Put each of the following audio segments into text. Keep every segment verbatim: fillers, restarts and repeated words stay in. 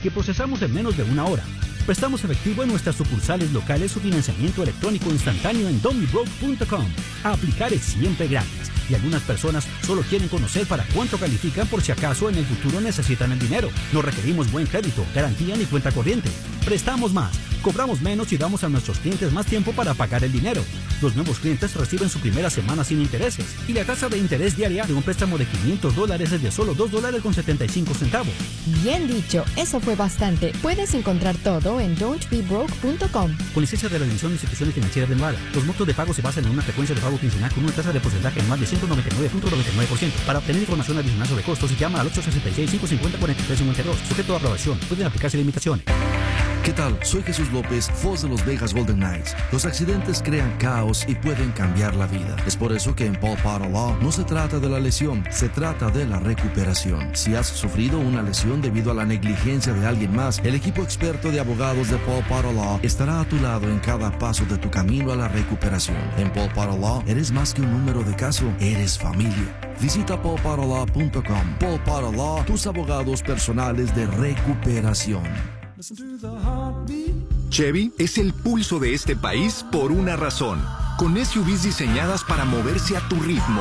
que procesamos en menos de una hora. Prestamos efectivo en nuestras sucursales locales o financiamiento electrónico instantáneo en domibroke punto com. Aplicar es siempre gratis y algunas personas solo quieren conocer para cuánto califican por si acaso en el futuro necesitan el dinero. No requerimos buen crédito, garantía ni cuenta corriente. Prestamos más, cobramos menos y damos a nuestros clientes más tiempo para pagar el dinero. Los nuevos clientes reciben su primera semana sin intereses y la tasa de interés diaria de un préstamo de quinientos dólares es de solo dos dólares con setenta y cinco centavos. Bien dicho, eso fue bastante. Puedes encontrar todo en don't be broke punto com. Con licencia de la División de Instituciones Financieras de Nevada, los montos de pago se basan en una frecuencia de pago quincenal con una tasa de porcentaje anual de ciento noventa y nueve punto noventa y nueve por ciento. Para obtener información adicional sobre costos, llama al ocho seis seis, cinco cinco cero, cuatro tres cinco dos. Sujeto a aprobación. Pueden aplicarse limitaciones. ¿Qué tal? Soy Jesús López, voz de los Vegas Golden Knights. Los accidentes crean caos y pueden cambiar la vida. Es por eso que en Paul Potter Law no se trata de la lesión, se trata de la recuperación. Si has sufrido una lesión debido a la negligencia de alguien más, el equipo experto de abogados de Paul Potter Law estará a tu lado en cada paso de tu camino a la recuperación. En Paul Potter Law eres más que un número de caso, eres familia. Visita paul potter law punto com. Paul Potter Law, tus abogados personales de recuperación. Chevy es el pulso de este país por una razón, con S U Vs diseñadas para moverse a tu ritmo.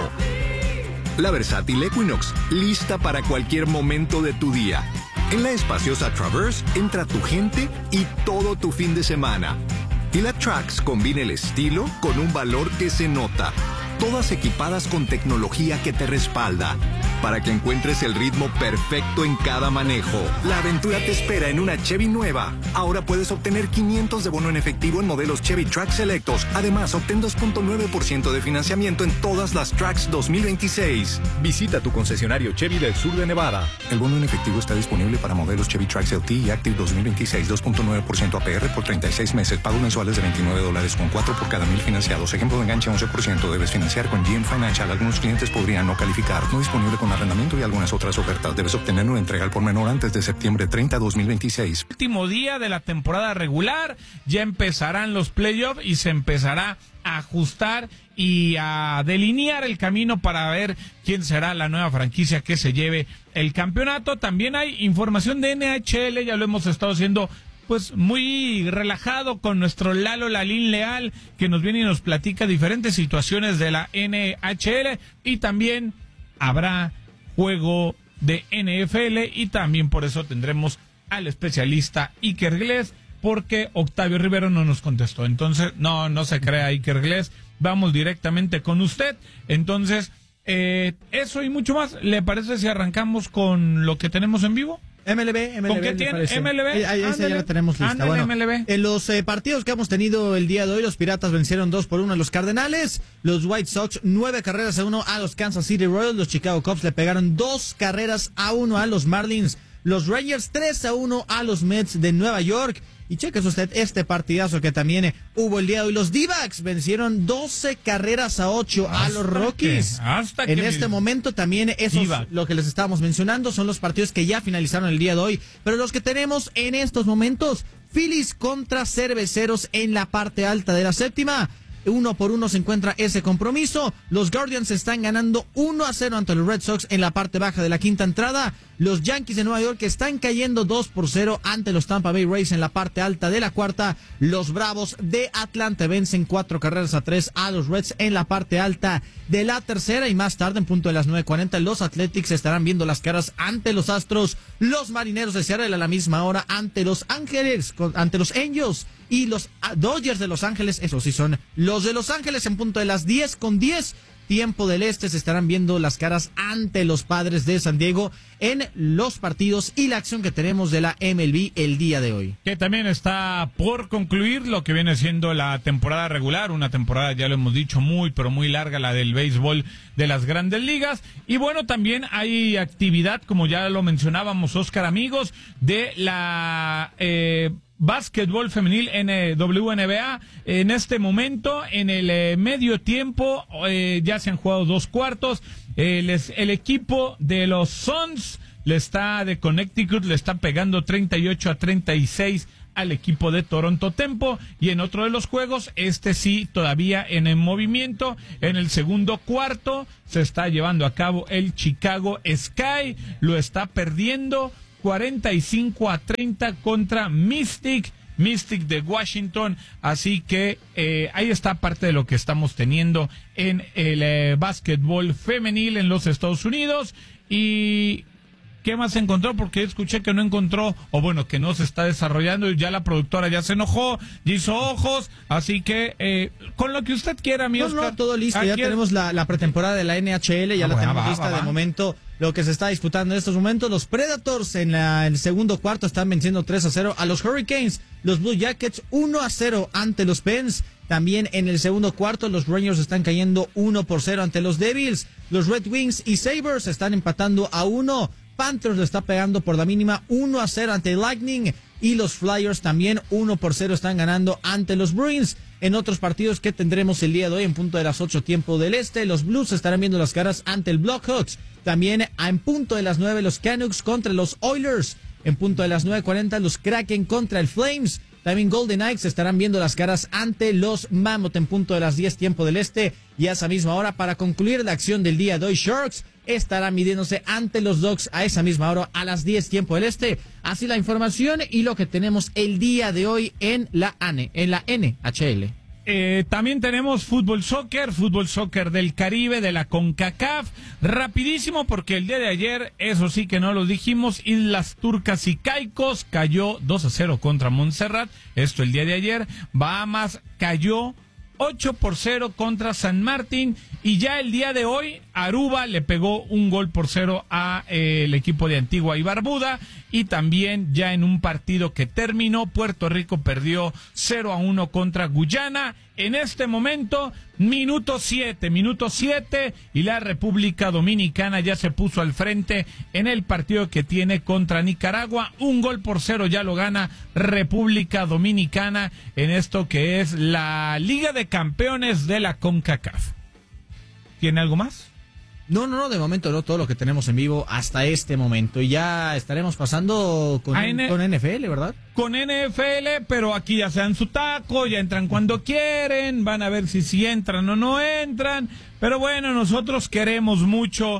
La versátil Equinox, lista para cualquier momento de tu día. En la espaciosa Traverse entra tu gente y todo tu fin de semana. Y la Trax combina el estilo con un valor que se nota. Todas equipadas con tecnología que te respalda, para que encuentres el ritmo perfecto en cada manejo. La aventura te espera en una Chevy nueva. Ahora puedes obtener quinientos de bono en efectivo en modelos Chevy Trax selectos. Además, obtén dos punto nueve por ciento de financiamiento en todas las Trax dos mil veintiséis. Visita tu concesionario Chevy del sur de Nevada. El bono en efectivo está disponible para modelos Chevy Trax L T y Active dos mil veintiséis, dos punto nueve por ciento A P R por treinta y seis meses. Pagos mensuales de veintinueve dólares con cuatro por cada mil financiados. Ejemplo de enganche once por ciento. Debes financiar con G M Financial. Algunos clientes podrían no calificar. No disponible con arrendamiento y algunas otras ofertas. Debes obtener una entrega al por menor antes de septiembre treinta, dos mil veintiséis. Último día de la temporada regular, ya empezarán los playoffs y se empezará a ajustar y a delinear el camino para ver quién será la nueva franquicia que se lleve el campeonato. También hay información de N H L, ya lo hemos estado haciendo pues muy relajado con nuestro Lalo Lalín Leal, que nos viene y nos platica diferentes situaciones de la N H L, y también habrá juego de N F L y también por eso tendremos al especialista Iker Glés, porque Octavio Rivero no nos contestó. Entonces, no, no se crea Iker Glés, vamos directamente con usted. Entonces, eh, eso y mucho más. ¿Le parece si arrancamos con lo que tenemos en vivo? M L B, M L B. ¿Con qué tiene? M L B. Ahí ya la tenemos lista. Ándale, bueno, M L B. En los eh, partidos que hemos tenido el día de hoy, los Piratas vencieron dos por uno a los Cardenales, los White Sox nueve carreras a uno a los Kansas City Royals, los Chicago Cubs le pegaron dos carreras a uno a los Marlins, los Rangers tres a uno a los Mets de Nueva York. Y cheque usted este partidazo que también eh, hubo el día de hoy. Los D-backs vencieron doce carreras a ocho a los Rockies. Que, hasta en que este momento también esos, D-back. lo que les estábamos mencionando, son los partidos que ya finalizaron el día de hoy. Pero los que tenemos en estos momentos, Phillies contra Cerveceros en la parte alta de la séptima. Uno por uno se encuentra ese compromiso. Los Guardians están ganando uno a cero ante los Red Sox en la parte baja de la quinta entrada. Los Yankees de Nueva York están cayendo dos por cero ante los Tampa Bay Rays en la parte alta de la cuarta. Los Bravos de Atlanta vencen cuatro carreras a tres a los Reds en la parte alta de la tercera. Y más tarde, en punto de las nueve cuarenta, los Athletics estarán viendo las caras ante los Astros. Los Marineros de Seattle a la misma hora ante los Ángeles, ante los Angels. Y los Dodgers de Los Ángeles, esos sí son los de Los Ángeles, en punto de las diez con diez. Tiempo del Este, se estarán viendo las caras ante los Padres de San Diego en los partidos y la acción que tenemos de la M L B el día de hoy. Que también está por concluir lo que viene siendo la temporada regular, una temporada, ya lo hemos dicho, muy, pero muy larga, la del béisbol de las Grandes Ligas. Y bueno, también hay actividad, como ya lo mencionábamos, Oscar, amigos, de la... Eh, básquetbol femenil en W N B A. En este momento, en el eh, medio tiempo, eh, ya se han jugado dos cuartos. Eh, les, el equipo de los Suns le está de Connecticut, le está pegando treinta y ocho a treinta y seis al equipo de Toronto Tempo. Y en otro de los juegos, este sí todavía en el movimiento, en el segundo cuarto se está llevando a cabo el Chicago Sky, lo está perdiendo cuarenta y cinco a treinta contra Mystic. Mystic de Washington, así que eh, ahí está parte de lo que estamos teniendo en el eh, básquetbol femenil en los Estados Unidos. Y ¿qué más encontró? Porque escuché que no encontró, o bueno, que no se está desarrollando, y ya la productora ya se enojó, ya hizo ojos, así que eh, con lo que usted quiera, mi No, Oscar. no, todo listo, Aquí ya es... tenemos la, la pretemporada de la N H L, ya Ah, la bueno, tenemos va, lista va, de va. momento. Lo que se está disputando en estos momentos, los Predators en la, el segundo cuarto están venciendo tres a cero a los Hurricanes, los Blue Jackets uno a cero ante los Pens. También en el segundo cuarto los Rangers están cayendo uno por cero ante los Devils, los Red Wings y Sabres están empatando a uno. Panthers le está pegando por la mínima uno a cero ante Lightning y los Flyers también uno por cero están ganando ante los Bruins. En otros partidos que tendremos el día de hoy en punto de las ocho tiempo del este, los Blues estarán viendo las caras ante el Blackhawks. También en punto de las nueve los Canucks contra los Oilers. En punto de las nueve cuarenta los Kraken contra el Flames. También Golden Knights estarán viendo las caras ante los Mammoth en punto de las diez tiempo del este. Y a esa misma hora, para concluir la acción del día de hoy, Sharks estará midiéndose ante los Ducks a esa misma hora a las diez tiempo del este. Así la información y lo que tenemos el día de hoy en la A N E, en la N H L. Eh, también tenemos fútbol soccer, fútbol soccer del Caribe, de la CONCACAF. Rapidísimo, porque el día de ayer, eso sí que no lo dijimos, Islas Turcas y Caicos cayó dos a cero contra Montserrat. Esto el día de ayer. Bahamas cayó ocho por cero contra San Martín. Y ya el día de hoy, Aruba le pegó un gol por cero a eh, el equipo de Antigua y Barbuda. Y también ya en un partido que terminó, Puerto Rico perdió cero a uno contra Guyana. En este momento, minuto siete, minuto siete, y la República Dominicana ya se puso al frente en el partido que tiene contra Nicaragua. Un gol por cero ya lo gana República Dominicana en esto que es la Liga de Campeones de la CONCACAF. ¿Tiene algo más? No, no, no, de momento no, todo lo que tenemos en vivo hasta este momento. Y ya estaremos pasando con, N- con N F L, ¿verdad? Con N F L, pero aquí ya se dan su taco, ya entran cuando quieren, van a ver si, si entran o no entran. Pero bueno, nosotros queremos mucho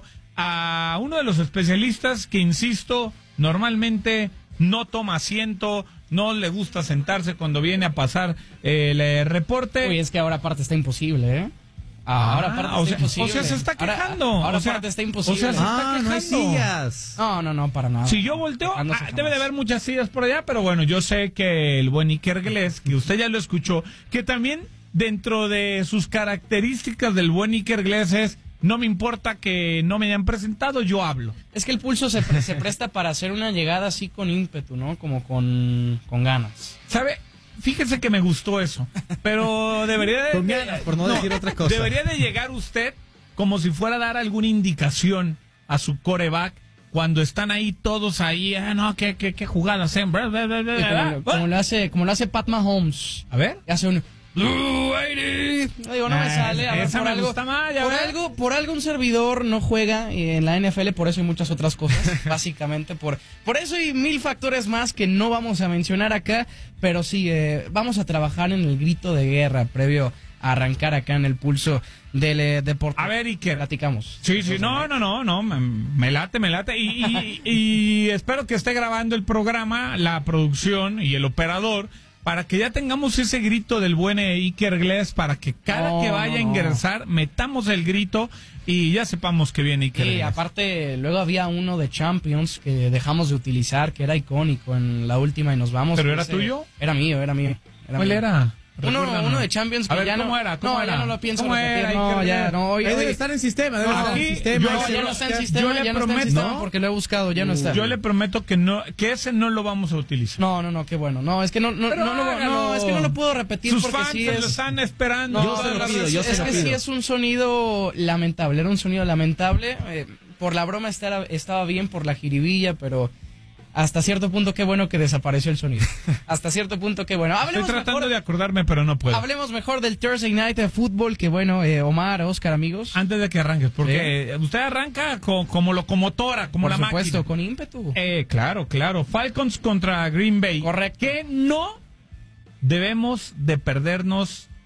a uno de los especialistas que, insisto, normalmente no toma asiento, no le gusta sentarse cuando viene a pasar el eh, reporte. Uy, es que ahora aparte está imposible, ¿eh? Ahora aparte Ah, o, está sea, imposible. o sea, se está quejando. Ahora, ahora o sea, aparte está imposible. O sea, se está Ah, no hay quejando. sillas. No, no, no, para nada. Si yo volteo, Quejándose ah, jamás. debe de haber muchas sillas por allá, pero bueno, yo sé que el buen Iker Glés, que usted ya lo escuchó, que también dentro de sus características del buen Iker Glés es, no me importa que no me hayan presentado, yo hablo. Es que el pulso se, pre- se presta para hacer una llegada así con ímpetu, ¿no? Como con, con ganas. ¿Sabe? Fíjese que me gustó eso, pero debería de... Con ganas, por no decir otra cosa. Debería de llegar usted como si fuera a dar alguna indicación a su coreback cuando están ahí todos ahí, ah, no, qué, qué, qué jugadas, ¿eh? Bla, bla, bla, bla, Y como, lo- como lo hace, como lo hace Pat Mahomes. A ver. Hace un Blue eighty. No digo, no me Ah, sale. A ver, esa por me algo, gusta más, ya por ves. algo, por algo un servidor no juega en la N F L, por eso y muchas otras cosas, básicamente por, por eso y mil factores más que no vamos a mencionar acá, pero sí, eh, vamos a trabajar en el grito de guerra previo a arrancar acá en el pulso del eh, deporte. A ver, Iker. Platicamos. Sí, sí, no, no, no, no, me, me late, me late. Y, y, y espero que esté grabando el programa, la producción y el operador, para que ya tengamos ese grito del buen Iker Glés, para que cada No, que vaya a no, no. ingresar, metamos el grito y ya sepamos que viene Iker Y Glés. aparte, luego había uno de Champions que dejamos de utilizar, que era icónico en la última y nos vamos. ¿Pero era Ese- tuyo? Era mío, era mío. Era ¿Cuál mío. era? Uno, Recuérdanos. uno de Champions que A ver, ya ¿cómo no, era? ¿Cómo no, era? ya no lo pienso ¿Cómo repetir, era, no, Iker ya, Glés? no, hoy, Ahí debe hoy- estar en sistema, debe No, estar en aquí sistema. yo- no, ese ya no lo está en busca. sistema, yo le ya no está en prometo- sistema porque lo he buscado, ya no está. Yo le prometo que no, que ese no lo vamos a utilizar. No, no, no, qué bueno. No, es que no, no, Pero no, no, hágalo. no, es que no lo puedo repetir Sus porque fans sí se es. lo están esperando. No, Yo se lo la pido, verdad yo es, se es lo que pido. sí es un sonido lamentable, era un sonido lamentable. Eh, por la broma estaba, estaba bien, por la jiribilla, pero hasta cierto punto qué bueno que desapareció el sonido. Hasta cierto punto qué bueno. Estoy Hablemos tratando mejor, de acordarme, pero no puedo. hablemos mejor del Thursday Night de fútbol, que bueno, eh, Omar, Oscar, amigos. Antes de que arranques, porque eh, usted arranca co- como locomotora, como por la supuesto, máquina. con ímpetu. Eh, claro, claro. Falcons contra Green Bay. Correcto. Que no debemos de perdernos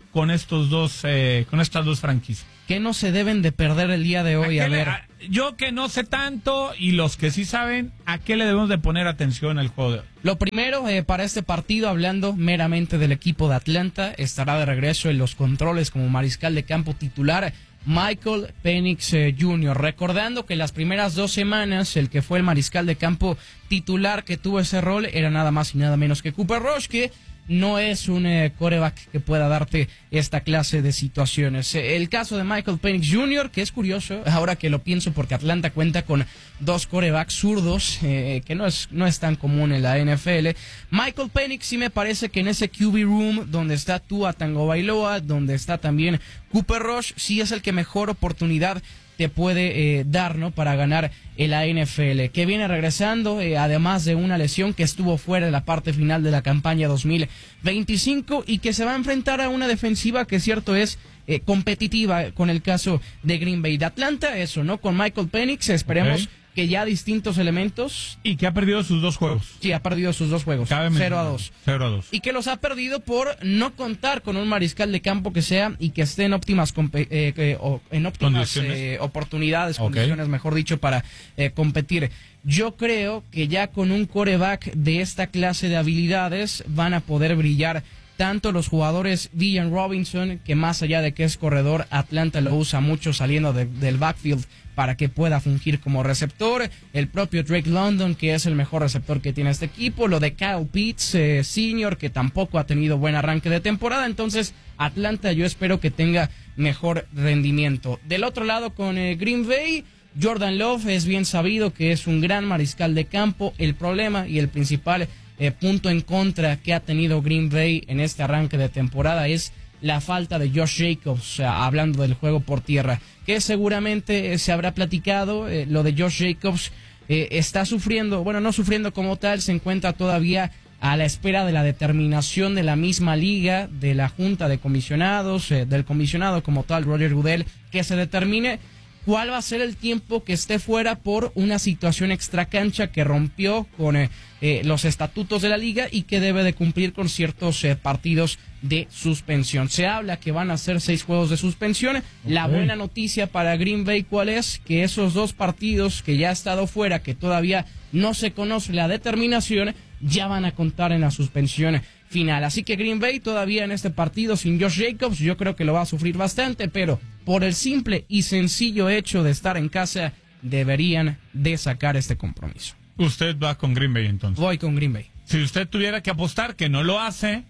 con estos dos, eh, con estas dos franquicias. ¿Qué no se deben de perder el día de hoy? ¿A A le, ver. a, yo que no sé tanto y los que sí saben, ¿a qué le debemos de poner atención al juego de hoy? Lo primero, eh, para este partido, hablando meramente del equipo de Atlanta, estará de regreso en los controles como mariscal de campo titular Michael Penix eh, junior Recordando que las primeras dos semanas, el que fue el mariscal de campo titular que tuvo ese rol era nada más y nada menos que Cooper Rush, que no es un eh, quarterback que pueda darte esta clase de situaciones. Eh, el caso de Michael Penix junior, que es curioso, ahora que lo pienso, porque Atlanta cuenta con dos quarterbacks zurdos, eh, que no es, no es tan común en la N F L. Michael Penix sí me parece que en ese Q B room, donde está Tua Tagovailoa, donde está también Cooper Rush, sí es el que mejor oportunidad te puede eh, dar, ¿no?, para ganar en la N F L, que viene regresando, eh, además de una lesión que estuvo fuera de la parte final de la campaña dos mil veinticinco y que se va a enfrentar a una defensiva que cierto es eh, competitiva con el caso de Green Bay. De Atlanta, eso, ¿no? Con Michael Penix esperemos okay. que ya distintos elementos. Y que ha perdido sus dos juegos. Sí, ha perdido sus dos juegos. cero a dos. cero a dos. Y que los ha perdido por no contar con un mariscal de campo que sea y que esté en óptimas eh, eh, o, en óptimas eh, oportunidades, okay. condiciones, mejor dicho, para eh, competir. Yo creo que ya con un quarterback de esta clase de habilidades van a poder brillar tanto los jugadores Villan Robinson, que más allá de que es corredor, Atlanta lo usa mucho saliendo de, del backfield para que pueda fungir como receptor, el propio Drake London, que es el mejor receptor que tiene este equipo, lo de Kyle Pitts eh, senior, que tampoco ha tenido buen arranque de temporada. Entonces Atlanta yo espero que tenga mejor rendimiento. Del otro lado con eh, Green Bay, Jordan Love es bien sabido que es un gran mariscal de campo. El problema y el principal eh, punto en contra que ha tenido Green Bay en este arranque de temporada es la falta de Josh Jacobs, o sea, hablando del juego por tierra, que seguramente eh, se habrá platicado. Eh, lo de Josh Jacobs eh, está sufriendo, bueno, no sufriendo como tal, se encuentra todavía a la espera de la determinación de la misma liga, de la junta de comisionados, eh, del comisionado como tal, Roger Goodell, que se determine cuál va a ser el tiempo que esté fuera por una situación extracancha que rompió con eh, eh, los estatutos de la liga y que debe de cumplir con ciertos eh, partidos de suspensión. Se habla que van a ser seis juegos de suspensión. Okay. La buena noticia para Green Bay, ¿cuál es? Que esos dos partidos que ya ha estado fuera, que todavía no se conoce la determinación, ya van a contar en la suspensión final. Así que Green Bay todavía en este partido sin Josh Jacobs, yo creo que lo va a sufrir bastante, pero por el simple y sencillo hecho de estar en casa, deberían de sacar este compromiso. Usted va con Green Bay entonces. Voy con Green Bay. Si usted tuviera que apostar, que no lo hace,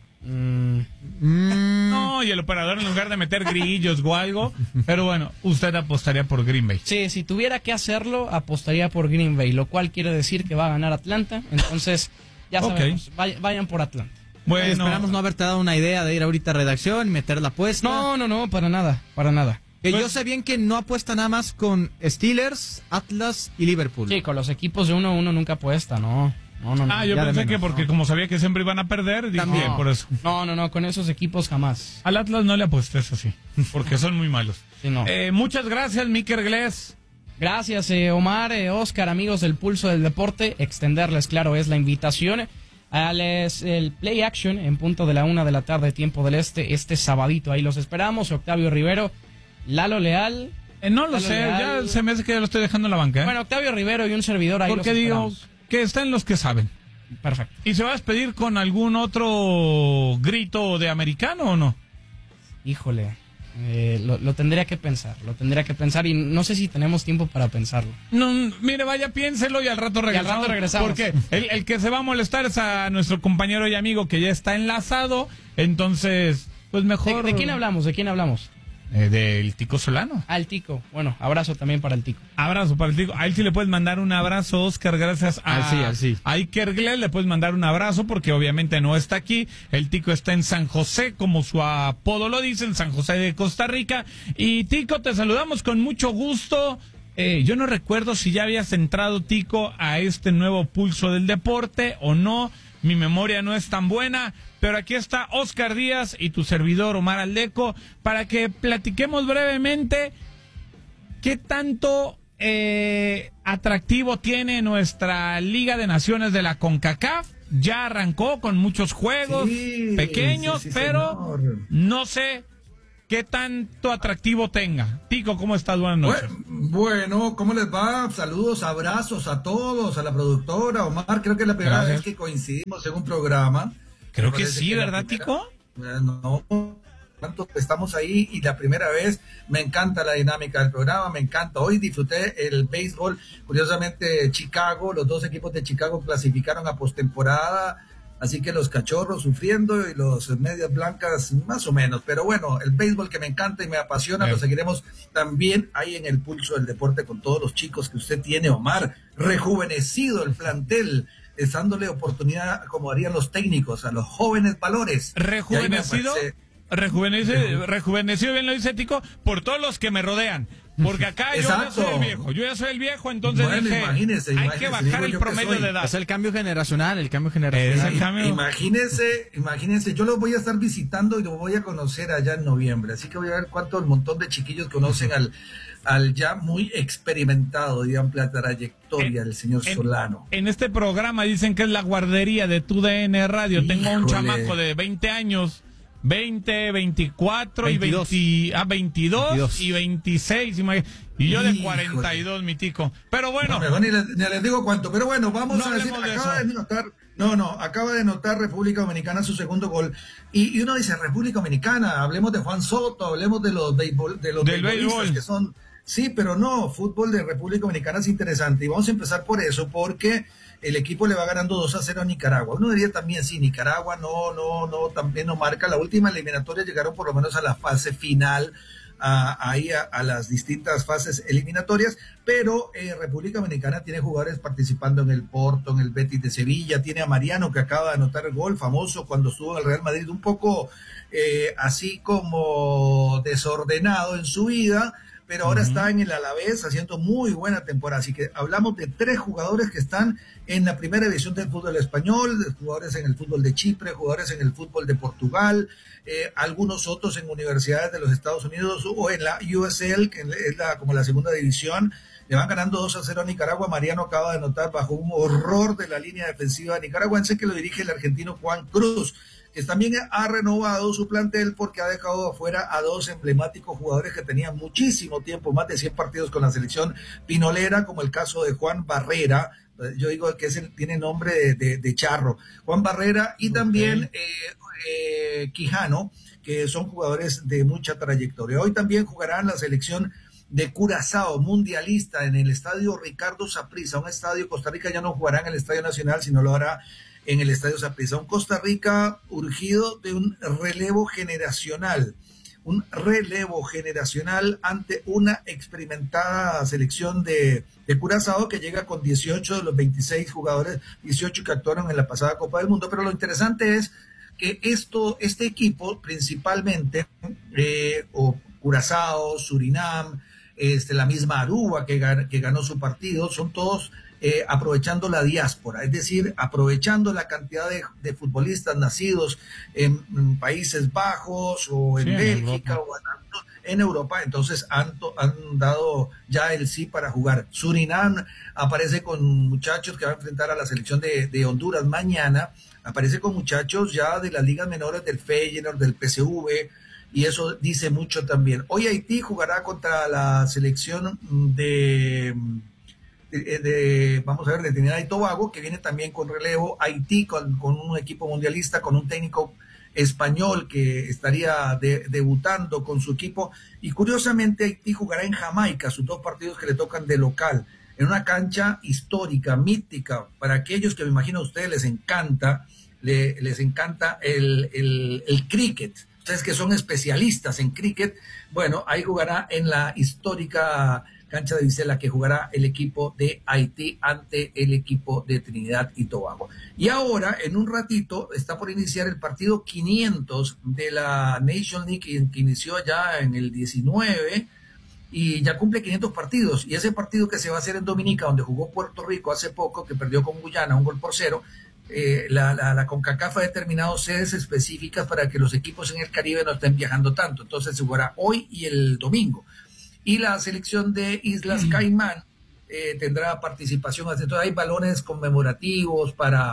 mm. no, y el operador en lugar de meter grillos o algo, pero bueno, usted apostaría por Green Bay. Sí, si tuviera que hacerlo, apostaría por Green Bay, lo cual quiere decir que va a ganar Atlanta, entonces ya sabemos, okay. vayan por Atlanta. Bueno, esperamos no haberte dado una idea de ir ahorita a redacción, meter la apuesta. No, no, no, para nada, para nada. Que pues, yo sé bien que no apuesta nada más con Steelers, Atlas y Liverpool. Sí, con los equipos de uno a uno nunca apuesta, no. No, no, no. Ah, yo ya pensé que porque no. como sabía que siempre iban a perder, dije También. por eso. No, no, no, con esos equipos jamás. Al Atlas no le aposté, eso sí, porque son muy malos. Sí, no. eh, muchas gracias, Miker Glés. Gracias, eh, Omar, eh, Oscar, amigos del Pulso del Deporte. Extenderles, claro, es la invitación al el Play Action en punto de la una de la tarde, tiempo del este, este sabadito. Ahí los esperamos. Octavio Rivero, Lalo Leal. Eh, no lo Lalo sé, Leal. ya se me hace que ya lo estoy dejando en la banca. ¿eh? Bueno, Octavio Rivero y un servidor ahí Porque los digo esperamos. que están los que saben. Perfecto. ¿Y se va a despedir con algún otro grito de americano o no? Híjole, eh, lo, lo tendría que pensar, lo tendría que pensar y no sé si tenemos tiempo para pensarlo. No, mire, vaya, piénselo y al rato regresamos. Y al rato regresamos. Porque el, el que se va a molestar es a nuestro compañero y amigo que ya está enlazado, entonces, pues mejor... ¿De, de quién hablamos? ¿De quién hablamos? Eh, del Tico Solano. Al Tico. Bueno, abrazo también para el Tico. Abrazo para el Tico. A él sí le puedes mandar un abrazo, Oscar, gracias a, al sí, al sí. a Iker Glés le puedes mandar un abrazo porque obviamente no está aquí. El Tico está en San José, como su apodo lo dice, en San José de Costa Rica. Y Tico, te saludamos con mucho gusto. Eh, yo no recuerdo si ya habías entrado, Tico, a este nuevo Pulso del Deporte o no. Mi memoria no es tan buena, pero aquí está Oscar Díaz y tu servidor Omar Aldeco para que platiquemos brevemente qué tanto eh, atractivo tiene nuestra Liga de Naciones de la CONCACAF, ya arrancó con muchos juegos sí, pequeños, sí, sí, pero señor. no sé qué tanto atractivo tenga. Tico, ¿cómo estás? Buenas noches. Bueno, ¿cómo les va? Saludos, abrazos a todos, a la productora, Omar. Creo que es la primera Gracias. vez que coincidimos en un programa. Creo Me que parece sí, que la ¿verdad, primera- Tico? No, tanto estamos ahí y la primera vez me encanta la dinámica del programa, me encanta. Hoy disfruté el béisbol, curiosamente Chicago, los dos equipos de Chicago clasificaron a postemporada, así que los cachorros sufriendo y los medias blancas más o menos, pero bueno, el béisbol que me encanta y me apasiona, Bien. lo seguiremos también ahí en el pulso del deporte con todos los chicos que usted tiene, Omar, rejuvenecido el plantel, es dándole oportunidad, como harían los técnicos, a los jóvenes valores. Y ahí me Rejuvenecido, parece- rejuvenecido, rejuvenecido, bien lo dice Tico, por todos los que me rodean. Porque acá yo ya Exacto. soy el viejo, yo ya soy el viejo, entonces Bueno, dije, imagínese, hay imagínese, que digo bajar yo el que promedio soy. de edad. Es el cambio generacional, el cambio Es generacional. el cambio. Imagínense, imagínense, yo los voy a estar visitando y los voy a conocer allá en noviembre, así que voy a ver cuánto el montón de chiquillos conocen al, al ya muy experimentado y amplia trayectoria En- del señor en- Solano. En este programa dicen que es la guardería de tu D N Radio. Tengo un Híjole. chamaco de veinte años, veinte, veinticuatro veintidós. y veinte, ah, veintidós, veintidós. y veintiséis. imag- Y yo de Híjole. cuarenta y dos, mi Tico. Pero bueno, No, mejor ni les, ni les digo cuánto, pero bueno, vamos No a decir, hablemos de acaba eso. de notar, no, no, acaba de notar República Dominicana su segundo gol, y, y uno dice República Dominicana, hablemos de Juan Soto, hablemos de los béisbol, de los Del beisbolistas béisbol. que son, sí, pero no, fútbol de República Dominicana es interesante, y vamos a empezar por eso, porque el equipo le va ganando dos a cero a Nicaragua. Uno diría también, sí, Nicaragua no, no, no, también no marca, la última eliminatoria llegaron por lo menos a la fase final, a, ahí a, a las distintas fases eliminatorias, pero eh, República Dominicana tiene jugadores participando en el Porto, en el Betis de Sevilla, tiene a Mariano que acaba de anotar el gol famoso cuando estuvo en el Real Madrid, un poco eh, así como desordenado en su vida, pero ahora uh-huh. está en el Alavés haciendo muy buena temporada, así que hablamos de tres jugadores que están en la primera división del fútbol español, jugadores en el fútbol de Chipre, jugadores en el fútbol de Portugal, eh, algunos otros en universidades de los Estados Unidos o en la U S L, que es la, como la segunda división. Le van ganando dos a cero a Nicaragua. Mariano acaba de anotar bajo un horror de la línea defensiva nicaragüense que lo dirige el argentino Juan Cruz, que también ha renovado su plantel porque ha dejado afuera a dos emblemáticos jugadores que tenían muchísimo tiempo, más de cien partidos con la selección pinolera, como el caso de Juan Barrera. Yo digo que es el, tiene nombre de, de, de charro. Juan Barrera y okay. también eh, eh, Quijano, que son jugadores de mucha trayectoria. Hoy también jugarán la selección de Curazao, mundialista, en el estadio Ricardo Saprissa, un estadio, Costa Rica ya no jugará en el Estadio Nacional, sino lo hará en el Estadio Saprissa. Un Costa Rica urgido de un relevo generacional, un relevo generacional ante una experimentada selección de, de Curazao que llega con dieciocho de los veintiséis jugadores, dieciocho que actuaron en la pasada Copa del Mundo. Pero lo interesante es que esto, este equipo principalmente, eh, o Curazao, Surinam, este, la misma Aruba que, gan, que ganó su partido, son todos eh, aprovechando la diáspora, es decir, aprovechando la cantidad de, de futbolistas nacidos en, en Países Bajos o en sí, Bélgica en o en, en Europa, entonces han, han dado ya el sí para jugar. Surinam aparece con muchachos que van a enfrentar a la selección de, de Honduras mañana, aparece con muchachos ya de las ligas menores del Feyenoord, del P S V, y eso dice mucho también. Hoy Haití jugará contra la selección de, de, de vamos a ver, de Trinidad y Tobago, que viene también con relevo. Haití con, con un equipo mundialista, con un técnico español que estaría de, debutando con su equipo. Y curiosamente Haití jugará en Jamaica, sus dos partidos que le tocan de local, en una cancha histórica, mítica, para aquellos que me imagino a ustedes les encanta, le, les encanta el, el, el cricket. Ustedes que son especialistas en cricket, bueno, ahí jugará en la histórica cancha de Vizela que jugará el equipo de Haití ante el equipo de Trinidad y Tobago. Y ahora, en un ratito, está por iniciar el partido quinientos de la Nation League que, que inició ya en el diecinueve y ya cumple quinientos partidos. Y ese partido que se va a hacer en Dominica, donde jugó Puerto Rico hace poco, que perdió con Guyana un gol por cero, Eh, la, la, la CONCACAF ha determinado sedes específicas para que los equipos en el Caribe no estén viajando tanto, entonces se jugará hoy y el domingo, y la selección de Islas Caimán eh, tendrá participación, entonces hay balones conmemorativos para,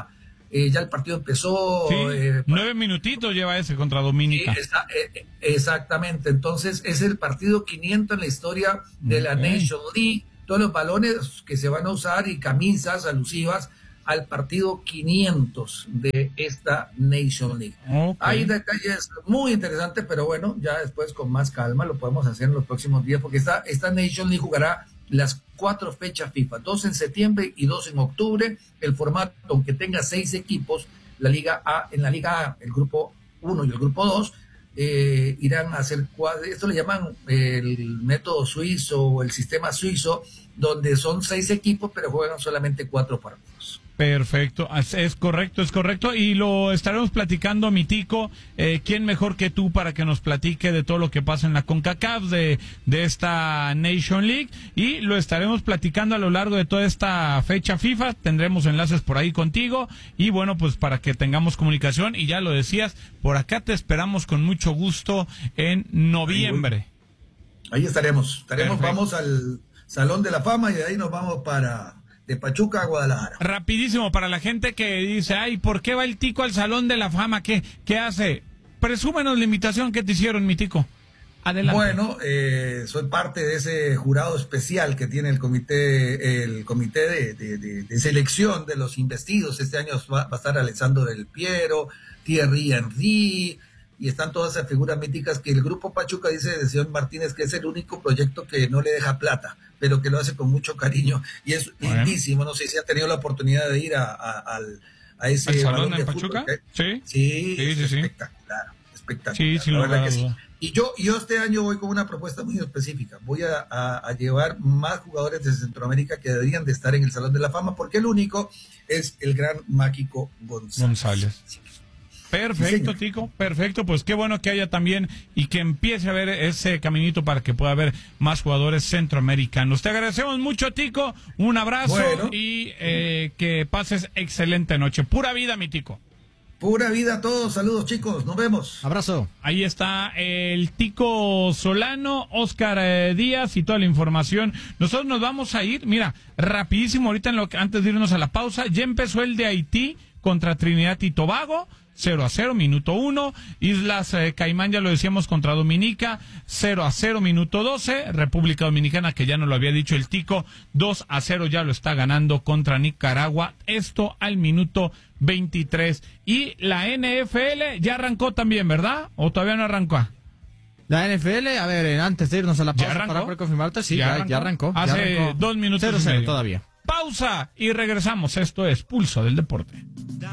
eh, ya el partido empezó. Sí, eh, nueve minutitos lleva ese contra Dominica. Esa, eh, exactamente, entonces es el partido quinientos en la historia de la Okay. Nation League, todos los balones que se van a usar y camisas alusivas al partido quinientos de esta Nation League. Okay. Hay detalles muy interesantes, pero bueno, ya después con más calma lo podemos hacer en los próximos días, porque esta, esta Nation League jugará las cuatro fechas FIFA, dos en septiembre y dos en octubre. El formato, aunque tenga seis equipos, la Liga A, en la Liga A, el grupo uno y el grupo dos, eh, irán a hacer cuadros. Esto le llaman eh, el método suizo o el sistema suizo, donde son seis equipos, pero juegan solamente cuatro partidos. Perfecto, es correcto, es correcto, y lo estaremos platicando, mi tico. Eh, ¿Quién mejor que tú para que nos platique de todo lo que pasa en la CONCACAF, de, de esta Nation League? Y lo estaremos platicando a lo largo de toda esta fecha FIFA. Tendremos enlaces por ahí contigo, y bueno, pues para que tengamos comunicación, y ya lo decías, por acá te esperamos con mucho gusto en noviembre. Ahí estaremos, estaremos, Perfecto. Vamos al Salón de la Fama y de ahí nos vamos para de Pachuca a Guadalajara. Rapidísimo, para la gente que dice, ay, ¿por qué va el tico al Salón de la Fama? ¿Qué, qué hace? Presúmenos la invitación que te hicieron, mi tico. Adelante. Bueno, eh, soy parte de ese jurado especial que tiene el comité, el comité de, de, de, de selección de los investidos. Este año va, va a estar Alessandro Del Piero, Thierry Henry, y están todas esas figuras míticas que el Grupo Pachuca dice de señor Martínez que es el único proyecto que no le deja plata, pero que lo hace con mucho cariño, y es bueno. lindísimo. No sé si ha tenido la oportunidad de ir a, a, a, a ese ¿Al salón de en Pachuca? Fútbol, Sí, sí, sí, es sí, sí. espectacular, espectacular. Sí, sí, la lo verdad va, que sí. va. Y yo, yo este año voy con una propuesta muy específica. Voy a, a, a llevar más jugadores de Centroamérica que deberían de estar en el Salón de la Fama, porque el único es el gran Mágico González. González. Perfecto, sí, Tico, perfecto, pues qué bueno que haya también y que empiece a haber ese caminito para que pueda haber más jugadores centroamericanos. Te agradecemos mucho, Tico, un abrazo bueno. y eh, que pases excelente noche. Pura vida, mi Tico. Pura vida a todos, saludos chicos, nos vemos. Abrazo. Ahí está el Tico Solano, Oscar eh, Díaz y toda la información. Nosotros nos vamos a ir, mira, rapidísimo ahorita en lo que, antes de irnos a la pausa, ya empezó el de Haití contra Trinidad y Tobago. cero a cero, minuto uno. Islas eh, Caimán, ya lo decíamos, contra Dominica, cero a cero, minuto doce. República Dominicana, que ya nos lo había dicho el Tico, dos a cero ya lo está ganando contra Nicaragua. Esto al minuto veintitrés. Y la N F L ya arrancó también, ¿verdad? ¿O todavía no arrancó? La N F L, a ver, antes de irnos a la pausa para poder confirmarte, sí, ya, ya arrancó. Hace ya arrancó. dos minutos cero y cero medio. todavía. Pausa y regresamos. Esto es Pulso del Deporte.